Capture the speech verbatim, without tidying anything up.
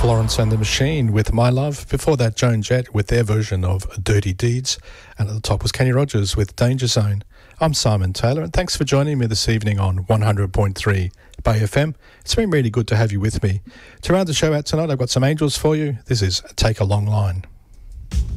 Florence and the Machine with My Love. Before that, Joan Jett with their version of Dirty Deeds. And at the top was Kenny Rogers with Danger Zone. I'm Simon Taylor, and thanks for joining me this evening on one hundred point three Bay F M. It's been really good to have you with me. To round the show out tonight, I've got some Angels for you. This is Take a Long Line.